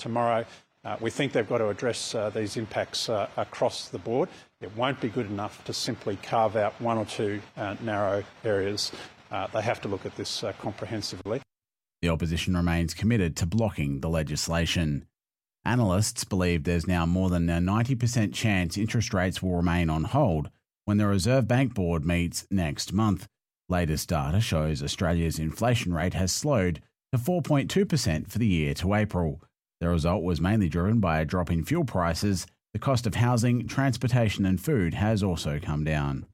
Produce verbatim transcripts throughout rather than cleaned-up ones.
tomorrow. Uh, we think they've got to address uh, these impacts uh, across the board. It won't be good enough to simply carve out one or two uh, narrow areas. Uh, they have to look at this uh, comprehensively. The opposition remains committed to blocking the legislation. Analysts believe there's now more than a ninety percent chance interest rates will remain on hold when the Reserve Bank Board meets next month. Latest data shows Australia's inflation rate has slowed to four point two percent for the year to April. The result was mainly driven by a drop in fuel prices. The cost of housing, transportation and food has also come down.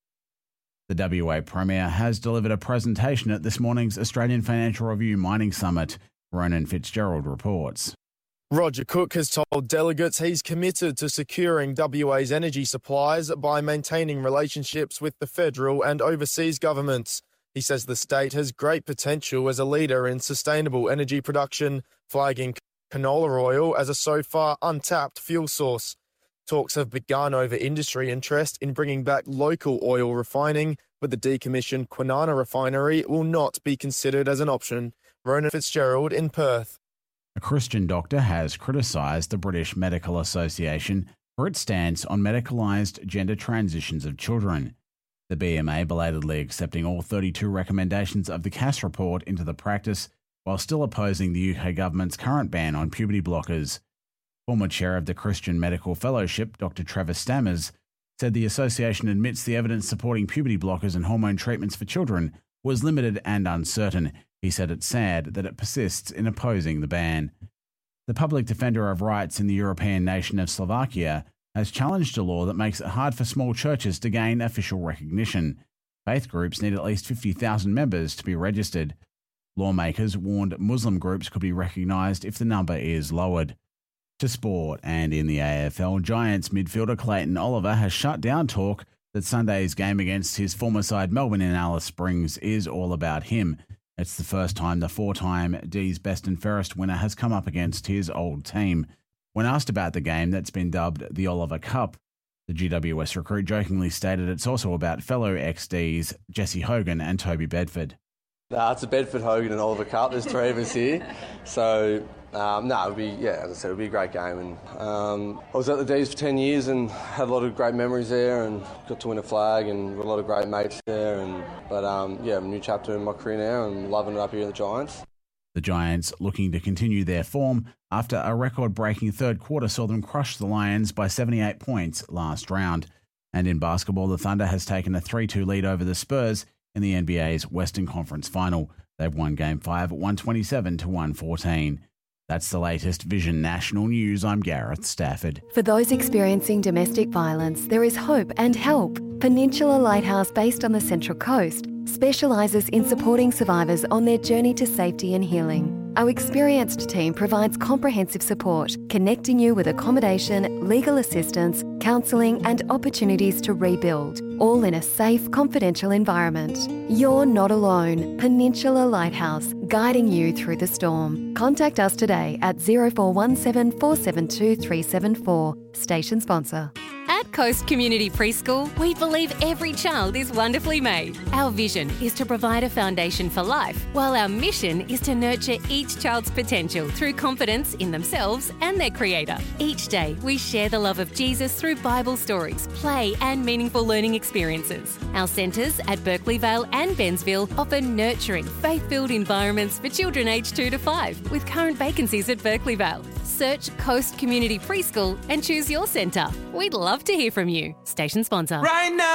The W A Premier has delivered a presentation at this morning's Australian Financial Review Mining Summit. Ronan Fitzgerald reports. Roger Cook has told delegates he's committed to securing W A's energy supplies by maintaining relationships with the federal and overseas governments. He says the state has great potential as a leader in sustainable energy production, flagging canola oil as a so far untapped fuel source. Talks have begun over industry interest in bringing back local oil refining, but the decommissioned Kwinana refinery will not be considered as an option. Ronan Fitzgerald in Perth. A Christian doctor has criticised the British Medical Association for its stance on medicalised gender transitions of children. The B M A belatedly accepting all thirty-two recommendations of the Cass report into the practice, while still opposing the U K government's current ban on puberty blockers. Former chair of the Christian Medical Fellowship, Doctor Trevor Stammers, said the association admits the evidence supporting puberty blockers and hormone treatments for children was limited and uncertain. He said it's sad that it persists in opposing the ban. The public defender of rights in the European nation of Slovakia has challenged a law that makes it hard for small churches to gain official recognition. Faith groups need at least fifty thousand members to be registered. Lawmakers warned Muslim groups could be recognised if the number is lowered. To sport, and in the A F L, Giants midfielder Clayton Oliver has shut down talk that Sunday's game against his former side Melbourne in Alice Springs is all about him. It's the first time the four-time D's Best and Fairest winner has come up against his old team. When asked about the game that's been dubbed the Oliver Cup, the G W S recruit jokingly stated it's also about fellow X Ds Jesse Hogan and Toby Bedford. Nah, it's a Bedford, Hogan and Oliver Cup. There's three of us here. So, um, no, it'll be, yeah, as I said, it'll be a great game. And um, I was at the D's for ten years and had a lot of great memories there and got to win a flag and got a lot of great mates there. And But, um, yeah, a new chapter in my career now and loving it up here in the Giants. The Giants looking to continue their form after a record-breaking third quarter saw them crush the Lions by seventy-eight points last round. And in basketball, the Thunder has taken a three two lead over the Spurs in the N B A's Western Conference Final. They've won Game five at one twenty-seven to one fourteen. That's the latest Vision National News. I'm Gareth Stafford. For those experiencing domestic violence, there is hope and help. Peninsula Lighthouse, based on the Central Coast, specialises in supporting survivors on their journey to safety and healing. Our experienced team provides comprehensive support, connecting you with accommodation, legal assistance, counselling and opportunities to rebuild, all in a safe, confidential environment. You're not alone. Peninsula Lighthouse, guiding you through the storm. Contact us today at zero four one seven, four seven two, three seven four. Station sponsor. At Coast Community Preschool, we believe every child is wonderfully made. Our vision is to provide a foundation for life, while our mission is to nurture each child's potential through confidence in themselves and their Creator. Each day, we share the love of Jesus through Bible stories, play and meaningful learning experiences. Our centres at Berkeley Vale and Bensville offer nurturing, faith-filled environments for children aged two to five, with current vacancies at Berkeley Vale. Search Coast Community Preschool and choose your centre. We'd love to hear from you. Station sponsor. Right now.